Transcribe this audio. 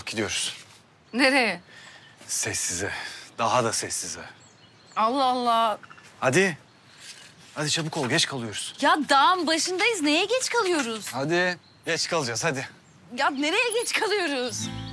Kalk gidiyoruz. Nereye? Sessize. Daha da sessize. Allah Allah. Hadi. Hadi çabuk ol, geç kalıyoruz. Ya dağın başındayız. Neye geç kalıyoruz? Hadi. Geç kalacağız, hadi. Ya nereye geç kalıyoruz?